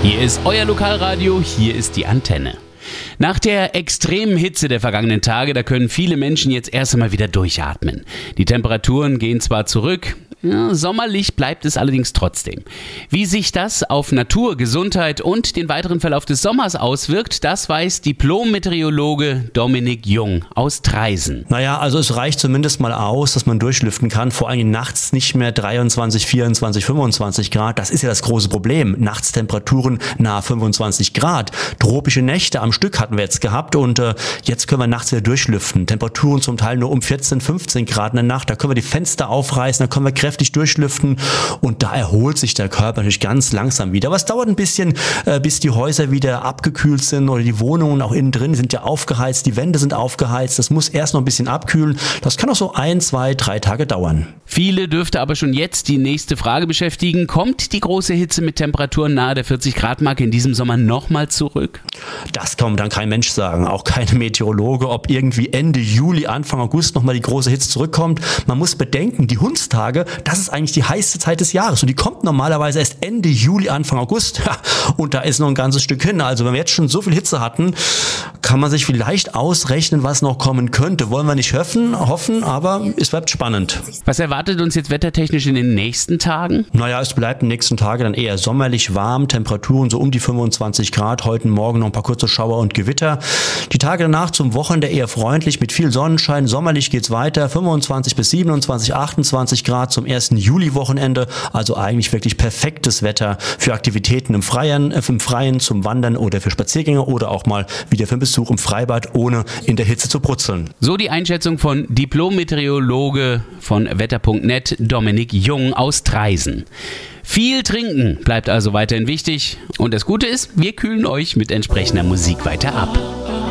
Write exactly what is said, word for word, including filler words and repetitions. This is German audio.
Hier ist euer Lokalradio, hier ist die Antenne. Nach der extremen Hitze der vergangenen Tage, da können viele Menschen jetzt erst einmal wieder durchatmen. Die Temperaturen gehen zwar zurück, ja, sommerlich bleibt es allerdings trotzdem. Wie sich das auf Natur, Gesundheit und den weiteren Verlauf des Sommers auswirkt, das weiß Diplom-Meteorologe Dominik Jung aus Traisen. Naja, also es reicht zumindest mal aus, dass man durchlüften kann, vor allem nachts nicht mehr dreiundzwanzig, vierundzwanzig, fünfundzwanzig Grad. Das ist ja das große Problem. Nachts Temperaturen nahe fünfundzwanzig Grad. Tropische Nächte am Stück hatten wir jetzt gehabt und äh, jetzt können wir nachts wieder durchlüften. Temperaturen zum Teil nur um vierzehn, fünfzehn Grad in der Nacht. Da können wir die Fenster aufreißen, da können wir kräftig durchlüften und da erholt sich der Körper natürlich ganz langsam wieder. Aber es dauert ein bisschen, äh, bis die Häuser wieder abgekühlt sind oder die Wohnungen auch innen drin sind ja aufgeheizt, die Wände sind aufgeheizt. Das muss erst noch ein bisschen abkühlen. Das kann auch so ein, zwei, drei Tage dauern. Viele dürfte aber schon jetzt die nächste Frage beschäftigen. Kommt die große Hitze mit Temperaturen nahe der vierzig Grad Marke in diesem Sommer nochmal zurück? Das kann dann kein Mensch sagen, auch keine Meteorologe, ob irgendwie Ende Juli, Anfang August nochmal die große Hitze zurückkommt. Man muss bedenken, die Hundstage, das ist eigentlich die heiße Zeit des Jahres und die kommt normalerweise erst Ende Juli, Anfang August. Ja, und da ist noch ein ganzes Stück hin. Also wenn wir jetzt schon so viel Hitze hatten, kann man sich vielleicht ausrechnen, was noch kommen könnte. Wollen wir nicht hoffen, hoffen, aber es bleibt spannend. Was erwartet uns jetzt wettertechnisch in den nächsten Tagen? Naja, es bleibt in den nächsten Tagen dann eher sommerlich warm, Temperaturen so um die fünfundzwanzig Grad, heute Morgen noch ein paar kurze Schauer und Gewitter. Die Tage danach zum Wochenende eher freundlich mit viel Sonnenschein, sommerlich geht's weiter, fünfundzwanzig bis siebenundzwanzig, achtundzwanzig Grad zum ersten Juli-Wochenende, also eigentlich wirklich perfektes Wetter für Aktivitäten im Freien, äh, im Freien zum Wandern oder für Spaziergänge oder auch mal wieder für einen Besuch im Freibad, ohne in der Hitze zu brutzeln. So die Einschätzung von Diplom-Meteorologe von wetter punkt net Dominik Jung aus Traisen. Viel trinken bleibt also weiterhin wichtig und das Gute ist, wir kühlen euch mit entsprechender Musik weiter ab.